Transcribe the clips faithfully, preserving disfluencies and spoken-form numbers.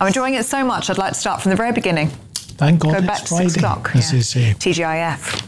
I'm enjoying it so much, I'd like to start from the very beginning. Thank God Go it's back to Friday, six o'clock. as yeah. you say. T G I F.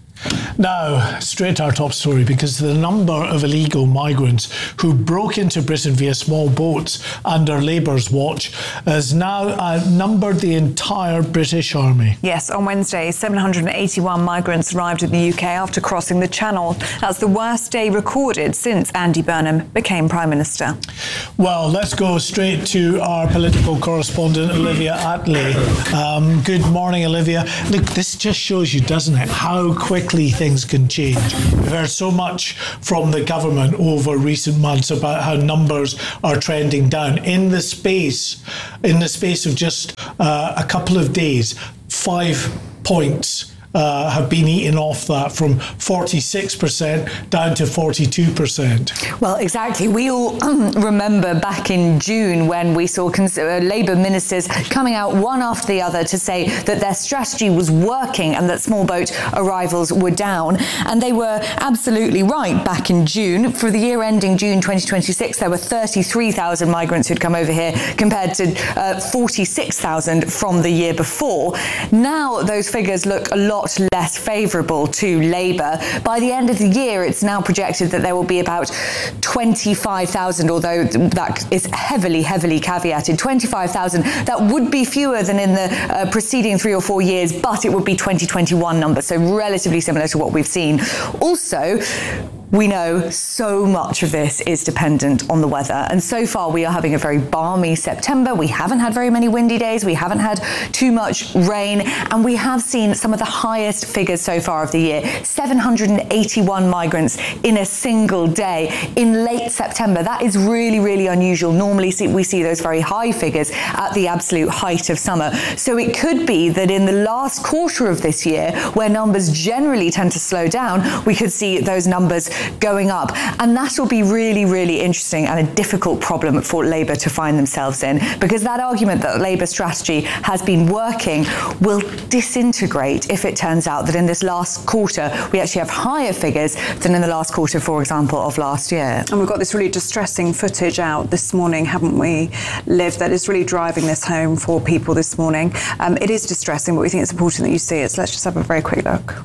Now, straight to our top story, because the number of illegal migrants who broke into Britain via small boats under Labour's watch has now outnumbered the entire British Army. Yes, on Wednesday, seven hundred eighty-one migrants arrived in the U K after crossing the Channel. That's the worst day recorded since Andy Burnham became Prime Minister. Well, let's go straight to our political correspondent, Olivia Attlee. Um, good morning, Olivia. Look, this just shows you, doesn't it, how quickly things can change. We've heard so much from the government over recent months about how numbers are trending down. In the space, in the space of just uh, a couple of days, five points Uh, have been eaten off that, from forty-six percent down to forty-two percent. Well, exactly. We all remember back in June when we saw cons- uh, Labour ministers coming out one after the other to say that their strategy was working and that small boat arrivals were down. And they were absolutely right back in June. For the year ending June twenty twenty-six, there were thirty-three thousand migrants who'd come over here compared to uh, forty-six thousand from the year before. Now those figures look a lot less favourable to Labour. By the end of the year, it's now projected that there will be about twenty-five thousand, although that is heavily, heavily caveated. twenty-five thousand, that would be fewer than in the uh, preceding three or four years, but it would be twenty twenty-one numbers, so relatively similar to what we've seen. Also, we know so much of this is dependent on the weather. And so far, we are having a very balmy September. We haven't had very many windy days. We haven't had too much rain. And we have seen some of the highest figures so far of the year. seven hundred eighty-one migrants in a single day in late September. That is really, really unusual. Normally, we see those very high figures at the absolute height of summer. So it could be that in the last quarter of this year, where numbers generally tend to slow down, we could see those numbers going up. And that will be really, really interesting and a difficult problem for Labour to find themselves in, because that argument that Labour's strategy has been working will disintegrate if it turns out that in this last quarter we actually have higher figures than in the last quarter, for example, of last year. And we've got this really distressing footage out this morning, haven't we, Liv, that is really driving this home for people this morning. Um, it is distressing, but we think it's important that you see it. So let's just have a very quick look.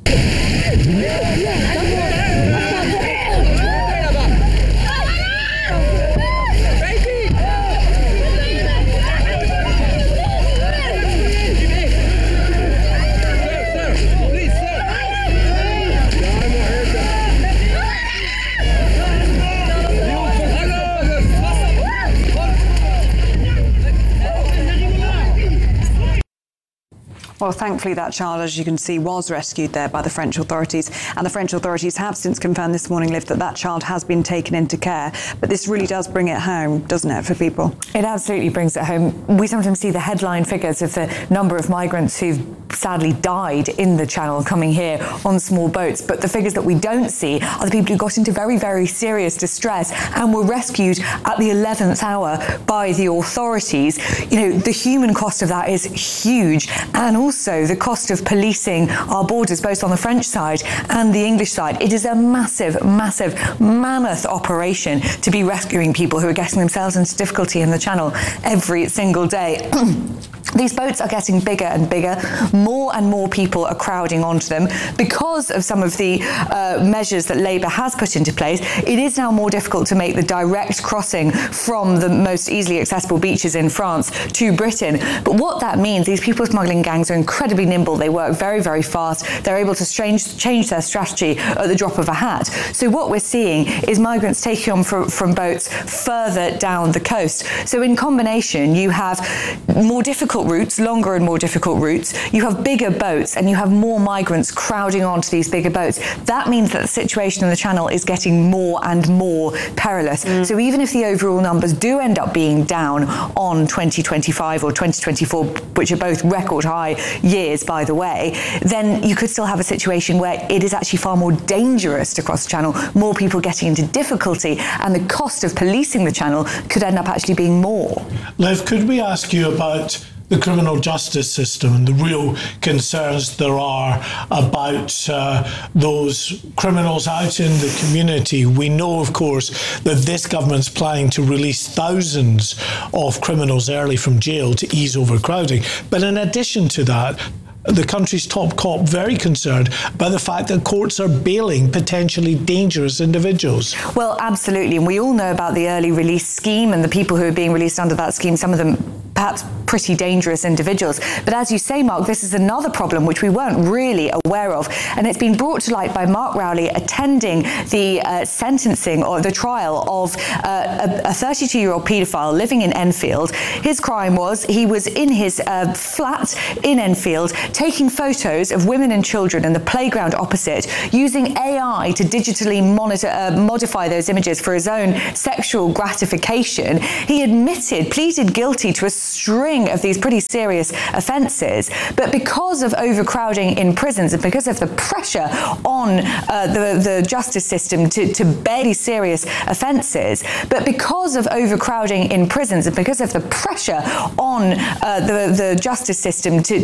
Well, thankfully, that child, as you can see, was rescued there by the French authorities. And the French authorities have since confirmed this morning, Liv, that that child has been taken into care. But this really does bring it home, doesn't it, for people? It absolutely brings it home. We sometimes see the headline figures of the number of migrants who've sadly died in the Channel coming here on small boats. But the figures that we don't see are the people who got into very, very serious distress and were rescued at the eleventh hour by the authorities. You know, the human cost of that is huge. And also Also, the cost of policing our borders, both on the French side and the English side. It is a massive, massive, mammoth operation to be rescuing people who are getting themselves into difficulty in the Channel every single day. These boats are getting bigger and bigger. More and more people are crowding onto them. Because of some of the uh, measures that Labour has put into place, it is now more difficult to make the direct crossing from the most easily accessible beaches in France to Britain. But what that means, these people smuggling gangs are incredibly nimble. They work very, very fast. They're able to change, change their strategy at the drop of a hat. So what we're seeing is migrants taking on from, from boats further down the coast. So in combination, you have more difficult routes, longer and more difficult routes. You have bigger boats and you have more migrants crowding onto these bigger boats. That means that the situation in the Channel is getting more and more perilous. Mm. So even if the overall numbers do end up being down on twenty twenty-five or twenty twenty-four, which are both record high years, by the way, then you could still have a situation where it is actually far more dangerous to cross the Channel, more people getting into difficulty, and the cost of policing the Channel could end up actually being more. Liv, could we ask you about the criminal justice system and the real concerns there are about uh, those criminals out in the community. We know, of course, that this government's planning to release thousands of criminals early from jail to ease overcrowding. But in addition to that, the country's top cop very concerned about the fact that courts are bailing potentially dangerous individuals. Well, absolutely. And we all know about the early release scheme and the people who are being released under that scheme, some of them perhaps pretty dangerous individuals. But as you say, Mark, this is another problem which we weren't really aware of. And it's been brought to light by Mark Rowley attending the uh, sentencing or the trial of uh, a thirty-two-year-old paedophile living in Enfield. His crime was he was in his uh, flat in Enfield taking photos of women and children in the playground opposite, using A I to digitally monitor, uh, modify those images for his own sexual gratification. He admitted, pleaded guilty to a string of these pretty serious offences, but because of overcrowding in prisons and because of the pressure on uh, the, the justice system to, to bear these serious offences, but because of overcrowding in prisons and because of the pressure on uh, the, the justice system to